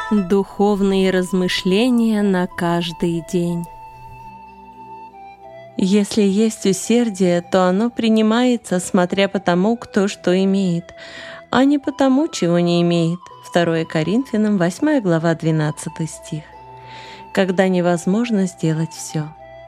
Духовные размышления на каждый день. Если есть усердие, то оно принимается, смотря по тому, кто что имеет, а не по тому, чего не имеет. 2 Коринфянам, 8 глава, 12 стих. Когда невозможно сделать все.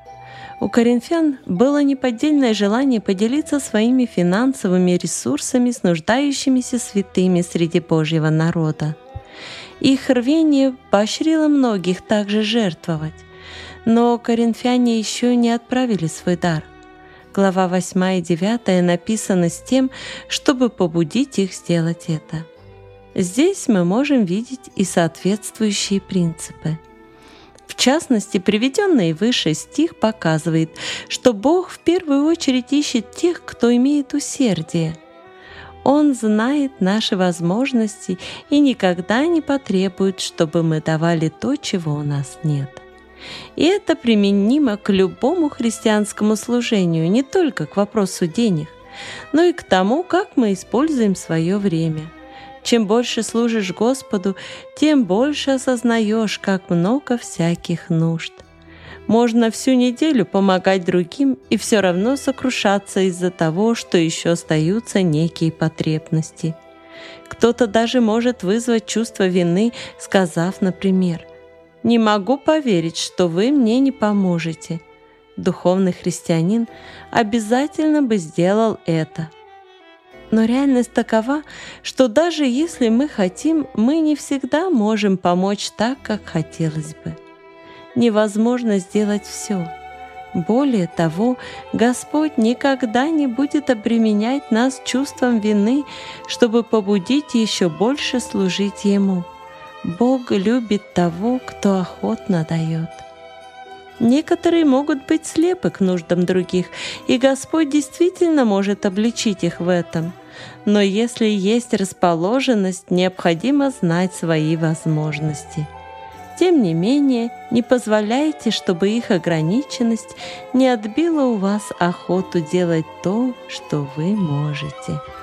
У коринфян было неподдельное желание поделиться своими финансовыми ресурсами с нуждающимися святыми среди Божьего народа. Их рвение поощрило многих также жертвовать, но коринфяне еще не отправили свой дар. Глава 8 и 9 написаны с тем, чтобы побудить их сделать это. Здесь мы можем видеть и соответствующие принципы. В частности, приведенный выше стих показывает, что Бог в первую очередь ищет тех, кто имеет усердие. Он знает наши возможности и никогда не потребует, чтобы мы давали то, чего у нас нет. И это применимо к любому христианскому служению, не только к вопросу денег, но и к тому, как мы используем свое время. Чем больше служишь Господу, тем больше осознаешь, как много всяких нужд. Можно всю неделю помогать другим и все равно сокрушаться из-за того, что еще остаются некие потребности. Кто-то даже может вызвать чувство вины, сказав, например, «Не могу поверить, что вы мне не поможете». Духовный христианин обязательно бы сделал это. Но реальность такова, что даже если мы хотим, мы не всегда можем помочь так, как хотелось бы. Невозможно сделать все. Более того, Господь никогда не будет обременять нас чувством вины, чтобы побудить еще больше служить Ему. Бог любит того, кто охотно дает. Некоторые могут быть слепы к нуждам других, и Господь действительно может обличить их в этом. Но если есть расположенность, необходимо знать свои возможности. Тем не менее, не позволяйте, чтобы их ограниченность не отбила у вас охоту делать то, что вы можете.